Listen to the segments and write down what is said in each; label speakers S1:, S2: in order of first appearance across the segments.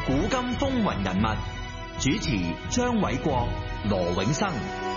S1: 古今風雲人物，主持張偉國、羅永生。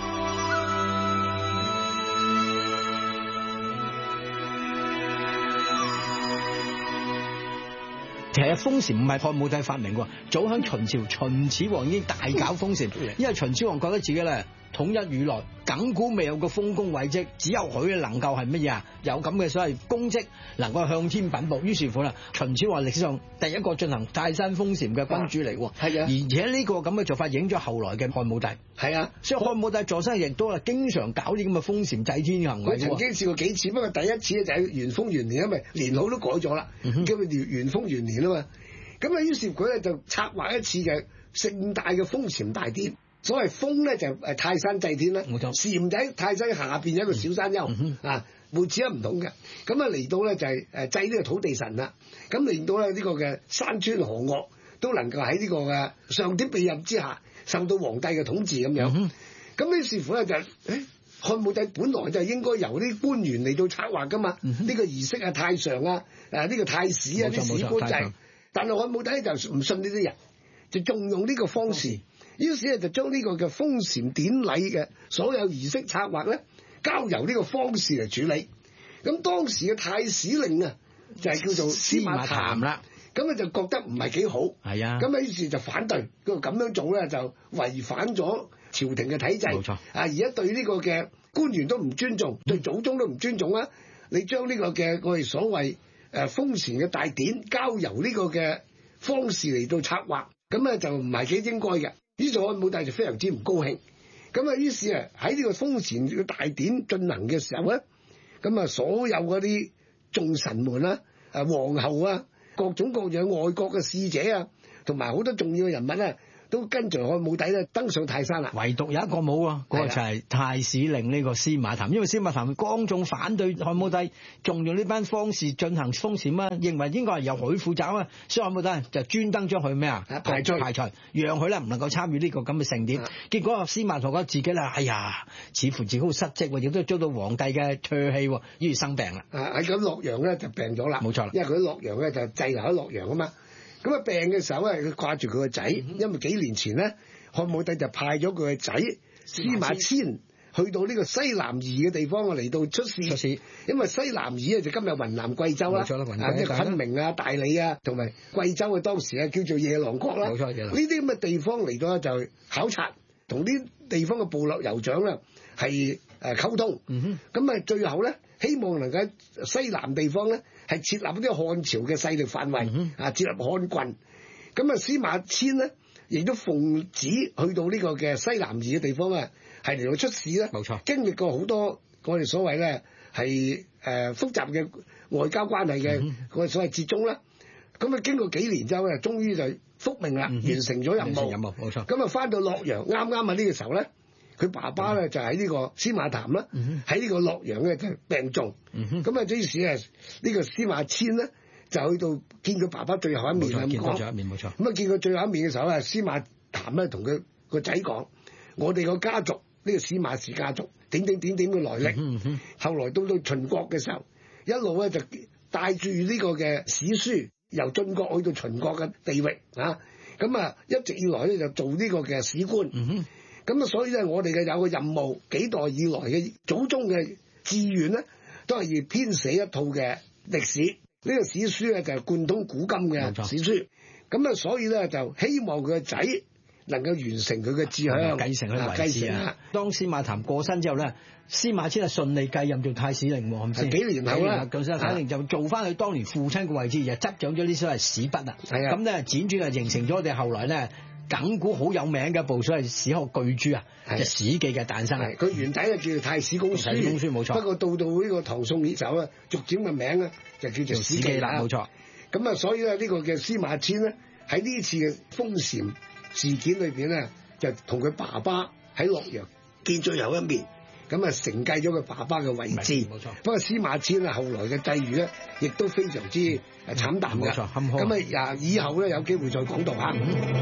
S2: 其實封禪唔係漢武帝發明喎，早喺秦朝，秦始皇已經大搞封禪，因為秦始皇覺得自己咧統一儒來，亙古未有個豐功偉績，只有佢能夠係乜嘢啊？有咁嘅所謂功績，能夠向天稟報。於是乎啦，秦始皇歷史上第一個進行泰山封禪嘅君主嚟喎。係啊，而且呢個咁嘅做法影咗後來嘅漢武帝。係啊，所以漢武帝在生亦都係經常搞啲咁嘅封禪祭天嘅行為。
S3: 佢曾經試過幾次，不過第一次咧就係元豐元年，因為年號都改咗啦，叫佢元豐元年啊嘛。咁啊，於是佢咧就策劃一次嘅盛大嘅封禪大典。所謂封咧就係泰山祭天啦，冇錯。禪就喺泰山下邊有一個小山丘啊，每次都唔同嘅。咁啊嚟到咧就係祭呢個土地神啦。咁令到咧呢個嘅山川河嶽都能夠喺呢個嘅上天庇蔭之下，受到皇帝嘅統治咁樣。咁於是乎咧就漢武帝本來就應該由啲官員嚟到策劃噶嘛。呢個儀式啊，太上啊，呢個太史啊，啲史官制。但係漢武帝就唔信呢啲人，就重用呢個方士。於是咧就將呢個嘅封禪典禮嘅所有儀式策劃咧，交由呢個方士嚟處理。咁當時嘅太史令啊，就係叫做司馬談啦。咁啊就覺得唔係幾好，係啊。咁啊於是就反對，佢話咁樣做咧就違反咗朝廷嘅體制。冇錯。啊，而家對呢個嘅官員都唔尊重，對祖宗都唔尊重啊！你將呢個嘅我哋所謂封禪嘅大典交由呢個嘅方士嚟到策劃，咁咧就唔係幾應該嘅。於是漢武帝就非常之唔高興，咁啊於是啊喺呢個封禪嘅大典進行嘅時候咧，咁啊所有嗰啲眾臣們啦、皇后啊、各種各樣外國嘅使者啊，同埋好多重要嘅人物咧，都跟隨漢武帝咧登上泰山啦。唯獨有一個冇喎，嗰個就係太史令呢個司馬談，因為司馬談光眾反對漢武帝，重用呢班方士進行封禪啊，認為應該係由佢負責啊，所以漢武帝就專登將佢咩啊排除，讓佢咧唔能夠參與呢個咁嘅盛典。結果司馬談覺得自己啦，哎呀，似乎自己好失職喎，亦都遭到皇帝嘅唾棄喎，於是生病啦。喺咁洛陽咧就病咗啦，冇錯啦，因為佢喺洛陽咧就滯留喺洛陽啊嘛。咁啊病嘅時候咧，佢掛住佢個仔，因為幾年前咧，漢武帝就派咗佢個仔司馬遷去到呢個西南夷嘅地方啊，嚟到出使。因為西南夷啊就今日雲南貴州啦，冇錯啦，即係昆明啊、大理啊，同埋貴州啊，當時啊叫做夜郎國啦。冇錯，呢啲咁嘅地方嚟到就考察，同啲地方嘅部落酋長啦係溝通。咁啊最後咧，希望能夠喺西南地方咧，係設立啲漢朝嘅勢力範圍，設立漢郡。咁啊，司馬遷咧，亦都奉旨去到呢個嘅西南夷嘅地方啊，係嚟到出使咧。冇錯，經歷過好多我哋所謂咧係複雜嘅外交關係嘅我哋所謂折中啦。咁啊，經過幾年之後咧，終於就復命啦，完成咗任務。冇錯。咁啊，翻到洛陽，啱啱啊呢個時候咧。佢爸爸咧就喺呢個司馬談啦，喺呢個洛陽咧就病重，咁啊於是啊呢個司馬遷咧就去到見佢爸爸最後一面啦，見到最後一面冇錯。咁啊見佢最後一面嘅時候咧，司馬談咧同佢個仔講：我哋個家族呢個司馬氏家族點嘅來歷。後來到秦國嘅時候，一路咧就帶住呢個嘅史書由晉國去到秦國嘅地域啊，咁啊一直以來咧就做呢個嘅史官。咁啊，所以咧，我哋嘅有個任務，幾代以來嘅祖宗嘅志願咧，都係要編寫一套嘅歷史。呢個史書咧就係貫通古今嘅史書。咁啊，所以咧就希望佢個仔能夠完成佢嘅志向，繼承佢遺志啊。當司馬談過身之後咧，司馬遷係順利繼任做太史令喎，係咪先？幾年後啦，咁太史令就做翻佢當年父親嘅位置，就執掌咗呢所謂史筆啊。係啊。咁咧輾轉啊，形成咗我哋後來咧。亙古好有名嘅一部所謂史學巨著啊，就《史記》嘅誕生。佢原體就叫做《太史公書》，太史公書冇錯。不過到呢個唐宋以後啊，逐漸嘅名咧就叫做《史記》啦，冇錯。咁啊，所以咧呢個嘅司馬遷咧喺呢次嘅封禪事件裏邊咧，就同佢爸爸喺洛陽見最後一面，咁啊承繼咗佢爸爸嘅位置。冇錯。不過司馬遷啊，後來嘅際遇咧，亦都非常之慘淡嘅。冇錯，坎坷。咁啊，以後咧有機會再講到嚇。